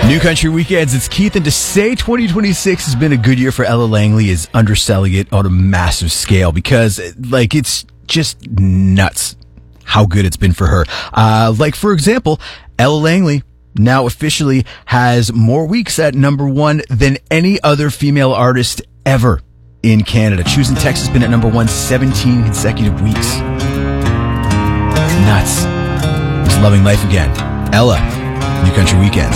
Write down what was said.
New Country Weekends, it's Keith, and to say 2026 has been a good year for Ella Langley is underselling it on a massive scale because, it's just nuts how good it's been for her. For example, Ella Langley now officially has more weeks at number one than any other female artist ever in Canada. Choosing Text has been at number one 17 consecutive weeks. Nuts. Just loving life again. Ella, New Country Weekends.